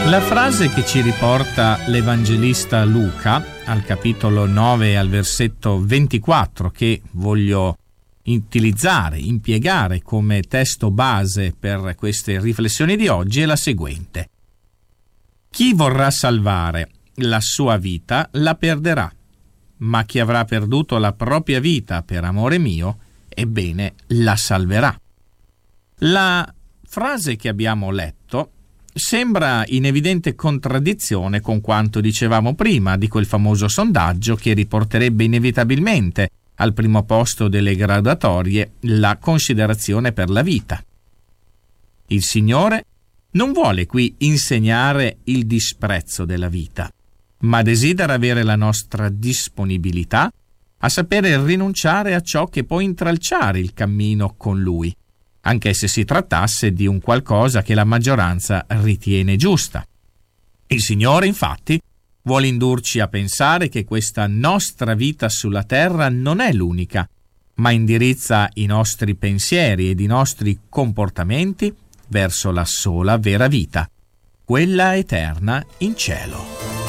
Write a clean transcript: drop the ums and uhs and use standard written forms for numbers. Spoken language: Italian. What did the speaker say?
La frase che ci riporta l'Evangelista Luca al capitolo 9 al versetto 24, che voglio impiegare come testo base per queste riflessioni di oggi, è la seguente: chi vorrà salvare la sua vita la perderà, ma chi avrà perduto la propria vita per amore mio, ebbene la salverà. La frase che abbiamo letto sembra in evidente contraddizione con quanto dicevamo prima di quel famoso sondaggio che riporterebbe inevitabilmente al primo posto delle graduatorie la considerazione per la vita. Il Signore non vuole qui insegnare il disprezzo della vita, ma desidera avere la nostra disponibilità a sapere rinunciare a ciò che può intralciare il cammino con Lui, anche se si trattasse di un qualcosa che la maggioranza ritiene giusta. Il Signore, infatti, vuole indurci a pensare che questa nostra vita sulla terra non è l'unica, ma indirizza i nostri pensieri ed i nostri comportamenti verso la sola vera vita, quella eterna in cielo.